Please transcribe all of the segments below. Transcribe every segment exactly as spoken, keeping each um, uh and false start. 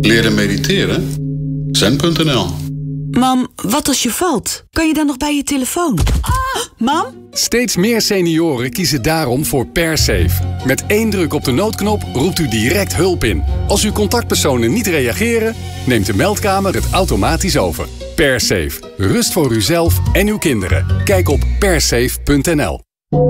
Leren mediteren? zen punt n l. Mam, wat als je valt? Kan je dan nog bij je telefoon? Ah, mam? Steeds meer senioren kiezen daarom voor PerSafe. Met één druk op de noodknop roept u direct hulp in. Als uw contactpersonen niet reageren, neemt de meldkamer het automatisch over. PerSafe. Rust voor uzelf en uw kinderen. Kijk op persafe punt n l.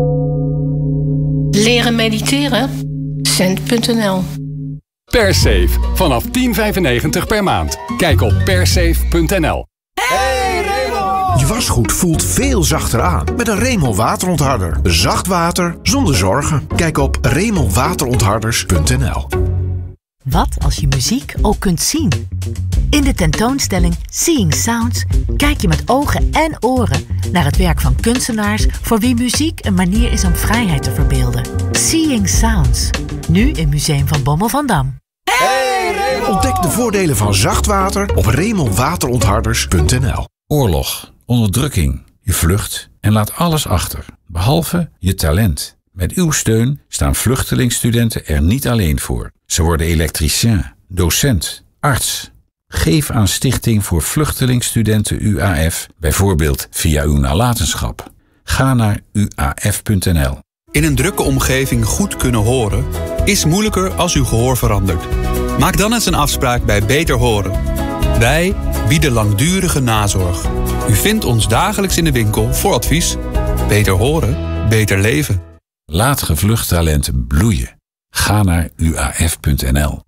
Leren mediteren? zen punt n l. PerSafe. Vanaf tien vijfennegentig per maand. Kijk op persafe punt n l. Hey Raymond! Je wasgoed voelt veel zachter aan met een Raymond waterontharder. Zacht water zonder zorgen. Kijk op raymond waterontharders punt n l. Wat als je muziek ook kunt zien? In de tentoonstelling Seeing Sounds kijk je met ogen en oren naar het werk van kunstenaars voor wie muziek een manier is om vrijheid te verbeelden. Seeing Sounds, nu in Museum van Bommel van Dam. Hey Raymond! Ontdek de voordelen van zacht water op raymond waterontharders punt n l. Oorlog, onderdrukking, je vlucht en laat alles achter, behalve je talent. Met uw steun staan vluchtelingstudenten er niet alleen voor. Ze worden elektricien, docent, arts. Geef aan Stichting voor Vluchtelingstudenten U A F, bijvoorbeeld via uw nalatenschap. Ga naar u a f punt n l. In een drukke omgeving goed kunnen horen is moeilijker als uw gehoor verandert. Maak dan eens een afspraak bij Beter Horen. Wij bieden langdurige nazorg. U vindt ons dagelijks in de winkel voor advies. Beter horen, beter leven. Laat gevlucht talent bloeien. Ga naar u a f punt n l.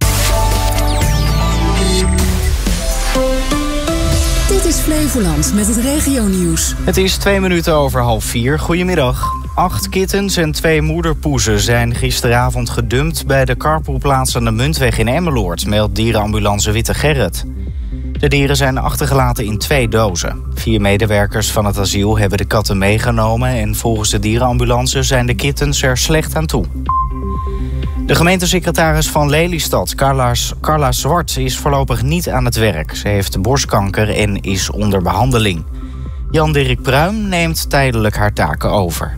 Dit is Flevoland met het regionieuws. Het is twee minuten over half vier. Goedemiddag. Acht kittens en twee moederpoezen zijn gisteravond gedumpt bij de carpoolplaats aan de Muntweg in Emmeloord, meldt dierenambulance Witte Gerrit. De dieren zijn achtergelaten in twee dozen. Vier medewerkers van het asiel hebben de katten meegenomen en volgens de dierenambulance zijn de kittens er slecht aan toe. De gemeentesecretaris van Lelystad, Carla, Carla Zwart, is voorlopig niet aan het werk. Ze heeft borstkanker en is onder behandeling. Jan-Dirk Pruim neemt tijdelijk haar taken over.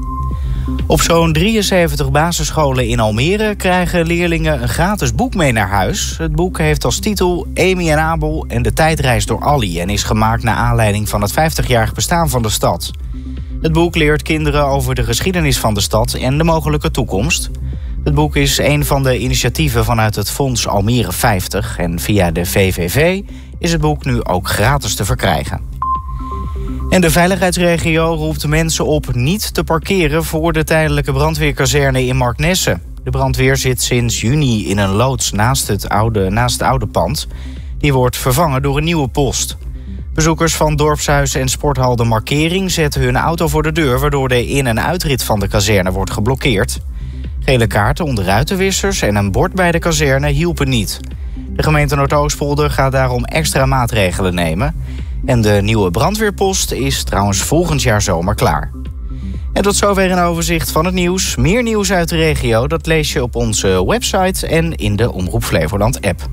Op zo'n drieënzeventig basisscholen in Almere krijgen leerlingen een gratis boek mee naar huis. Het boek heeft als titel Amy en Abel en de tijdreis door Alli en is gemaakt naar aanleiding van het vijftigjarig bestaan van de stad. Het boek leert kinderen over de geschiedenis van de stad en de mogelijke toekomst. Het boek is een van de initiatieven vanuit het Fonds Almere vijftig en via de V V V is het boek nu ook gratis te verkrijgen. En de veiligheidsregio roept mensen op niet te parkeren voor de tijdelijke brandweerkazerne in Marknesse. De brandweer zit sinds juni in een loods naast het oude, naast het oude pand. Die wordt vervangen door een nieuwe post. Bezoekers van dorpshuis en sporthal De Markering zetten hun auto voor de deur, waardoor de in- en uitrit van de kazerne wordt geblokkeerd. Gele kaarten onder ruitenwissers en een bord bij de kazerne hielpen niet. De gemeente Noordoostpolder gaat daarom extra maatregelen nemen. En de nieuwe brandweerpost is trouwens volgend jaar zomer klaar. En tot zover een overzicht van het nieuws. Meer nieuws uit de regio, dat lees je op onze website en in de Omroep Flevoland app.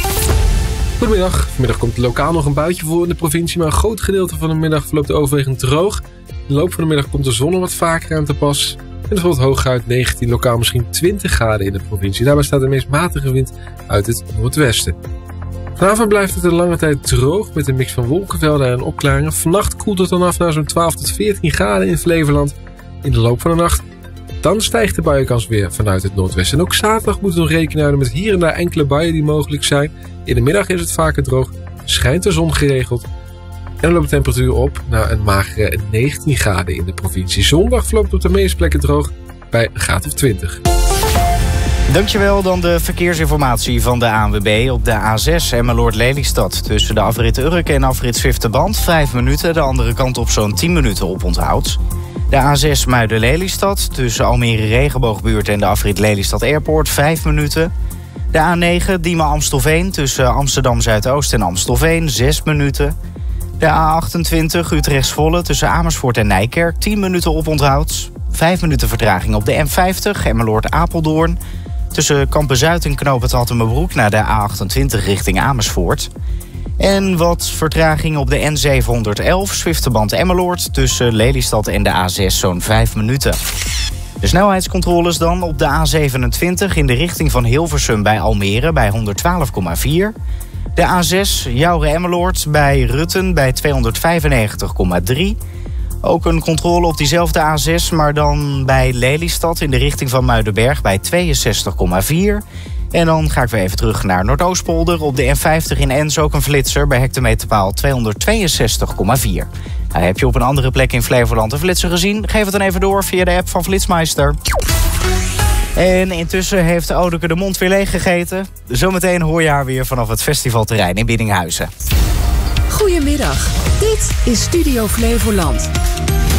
Goedemiddag. Vanmiddag komt lokaal nog een buitje voor in de provincie, maar een groot gedeelte van de middag verloopt overwegend droog. In de loop van de middag komt de zon wat vaker aan te pas. En het wordt hooguit negentien, lokaal misschien twintig graden in de provincie. Daarbij staat de meest matige wind uit het noordwesten. Vanavond blijft het een lange tijd droog met een mix van wolkenvelden en opklaringen. Vannacht koelt het dan af naar zo'n twaalf tot veertien graden in Flevoland. In de loop van de nacht dan stijgt de buienkans weer vanuit het noordwesten. En ook zaterdag moeten we nog rekening houden met hier en daar enkele buien die mogelijk zijn. In de middag is het vaker droog, schijnt de zon geregeld. En dan loopt de temperatuur op naar een magere negentien graden in de provincie. Zondag verloopt op de meeste plekken droog bij een graad of twintig. Dankjewel, dan de verkeersinformatie van de A N W B op de A zes Emmeloord-Lelystad. Tussen de afrit Urk en afrit Zwifterband vijf minuten, de andere kant op zo'n tien minuten op onthoud. De A zes Muiden-Lelystad tussen Almere-Regenboogbuurt en de afrit Lelystad Airport vijf minuten. De A negen Diemen-Amstelveen tussen Amsterdam-Zuidoost en Amstelveen zes minuten. De A achtentwintig Utrecht-Zwolle tussen Amersfoort en Nijkerk tien minuten op onthoud. vijf minuten vertraging op de N vijftig Emmeloord-Apeldoorn. Tussen Kampen-Zuid en Knoop het Hattemerbroek naar de A achtentwintig richting Amersfoort. En wat vertraging op de N zevenhonderdelf Zwifterband Emmeloord tussen Lelystad en de A zes zo'n vijf minuten. De snelheidscontroles dan op de A zevenentwintig in de richting van Hilversum bij Almere bij honderdtwaalf komma vier. De A zes Jouren-Emmeloord bij Rutten bij tweehonderdvijfennegentig komma drie. Ook een controle op diezelfde A zes, maar dan bij Lelystad in de richting van Muidenberg bij tweeënzestig komma vier. En dan ga ik weer even terug naar Noordoostpolder. Op de N vijftig in Ens ook een flitser bij hectometerpaal tweehonderdtweeënzestig komma vier. Nou, heb je op een andere plek in Flevoland een flitser gezien? Geef het dan even door via de app van Flitsmeister. En intussen heeft Odeke de mond weer leeg gegeten. Zometeen hoor je haar weer vanaf het festivalterrein in Biddinghuizen. Goedemiddag, dit is Studio Flevoland.